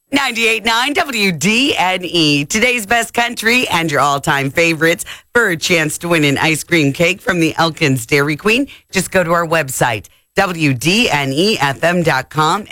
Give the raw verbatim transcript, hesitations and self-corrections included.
ninety-eight point nine W D N E, today's best country and your all-time favorites. For a chance to win an ice cream cake from the Elkins Dairy Queen, just go to our website, W D N E F M dot com.